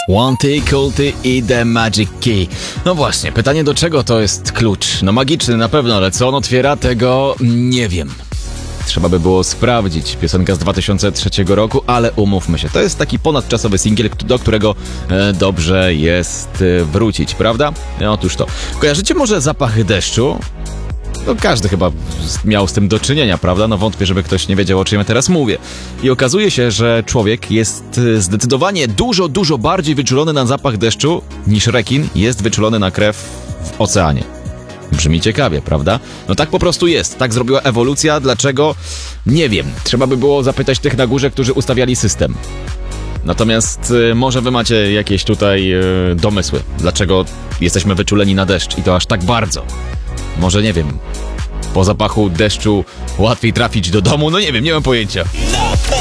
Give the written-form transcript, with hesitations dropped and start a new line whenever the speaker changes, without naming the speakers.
Wanty, Kulty i The Magic Key. No właśnie, pytanie do czego to jest klucz? No magiczny na pewno, ale co on otwiera, tego nie wiem. Trzeba by było sprawdzić. Piosenka z 2003 roku, ale umówmy się, to jest taki ponadczasowy singiel, do którego dobrze jest wrócić, prawda? Otóż to. Kojarzycie może zapach deszczu? No każdy chyba miał z tym do czynienia, prawda? No wątpię, żeby ktoś nie wiedział, o czym ja teraz mówię. I okazuje się, że człowiek jest zdecydowanie dużo bardziej wyczulony na zapach deszczu niż rekin jest wyczulony na krew w oceanie. Brzmi ciekawie, prawda? No tak po prostu jest. Tak zrobiła ewolucja. Dlaczego? Nie wiem. Trzeba by było zapytać tych na górze, którzy ustawiali system. Natomiast może wy macie jakieś tutaj domysły. Dlaczego jesteśmy wyczuleni na deszcz i to aż tak bardzo? Może nie wiem. Po zapachu deszczu łatwiej trafić do domu? No nie wiem, nie mam pojęcia.